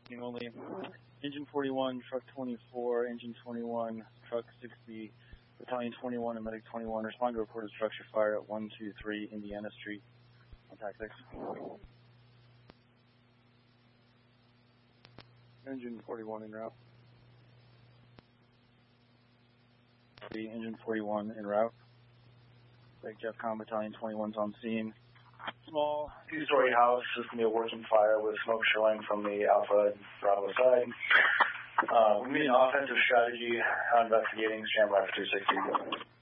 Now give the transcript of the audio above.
Only. Engine 41, Truck 24, Engine 21, Truck 60, Battalion 21, and Medic 21. Respond to reported structure fire at 123 Indiana Street. Contact 6. Engine 41 en route. Engine 41 en route. Lake JEFCON Battalion 21's on scene. Small two-story house. This is going to be a working fire with smoke showing from the Alpha Bravo side. We made an offensive strategy on investigating Scramble F 260.